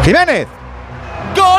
Jiménez. ¡Gol!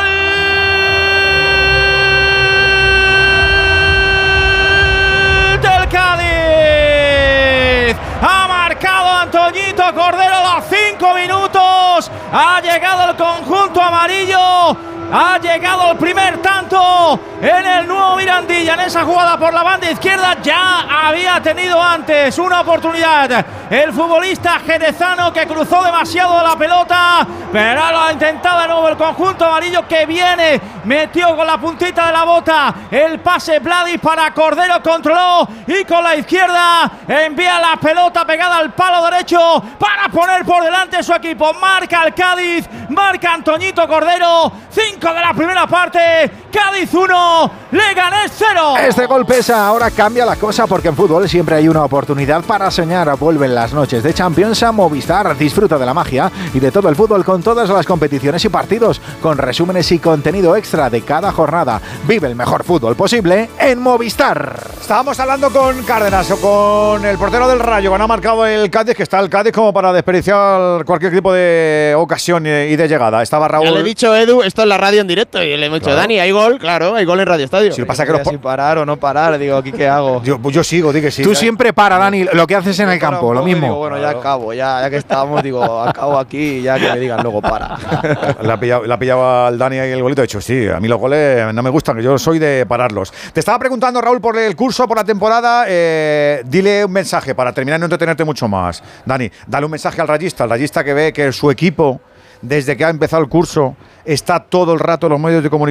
¡Del Cádiz! Ha marcado Antoñito Cordero a los 5 minutos. Ha llegado el conjunto amarillo. Ha llegado el primer tanto en el nuevo Mirandilla. En esa jugada por la banda izquierda ya había tenido antes una oportunidad el futbolista jerezano, que cruzó demasiado la pelota, pero lo ha intentado de nuevo el conjunto amarillo, que viene, metió con la puntita de la bota el pase Vladi para Cordero, controló y con la izquierda envía la pelota pegada al palo derecho para poner por delante su equipo. Marca el Cádiz, marca Antoñito Cordero. 5 de la primera parte, Cádiz 1, Leganés 0. Este gol pesa, ahora cambia la cosa, porque en fútbol siempre hay una oportunidad para soñar. Vuelven las noches de Champions a Movistar. Disfruta de la magia y de todo el fútbol con todas las competiciones y partidos, con resúmenes y contenido extra de cada jornada. Vive el mejor fútbol posible en Movistar. Estábamos hablando con Cárdenas o con el portero del Rayo, que no ha marcado el Cádiz, que está el Cádiz como para desperdiciar cualquier tipo de ocasión y de llegada. Estaba Raúl. Ya le he dicho, Edu, esto es la radio en directo, y le hemos dicho, Dani, hay gol, claro, hay gol en Radio Estadio. Si lo pasa que si parar o no parar, digo, ¿aquí qué hago? Yo sigo, di que sí. Tú siempre para, Dani, lo que haces en el campo, lo mismo. Digo, bueno, ya acabo, ya que estábamos, digo, acabo aquí, ya que me digan luego para. Le ha pillado al Dani ahí el golito. De hecho, sí, a mí los goles no me gustan, que yo soy de pararlos. Te estaba preguntando, Raúl, por el curso, por la temporada. Dile un mensaje para terminar y no entretenerte mucho más. Dani, dale un mensaje al rayista que ve que su equipo, desde que ha empezado el curso, está todo el rato en los medios de comunicación